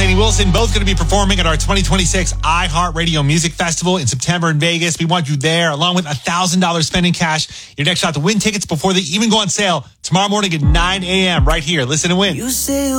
Lainey Wilson, both going to be performing at our 2026 iHeartRadio Music Festival in September in Vegas. We want you there, along with $1,000 spending cash. Your next shot to win tickets before they even go on sale tomorrow morning at 9 a.m. right here. Listen and win. You say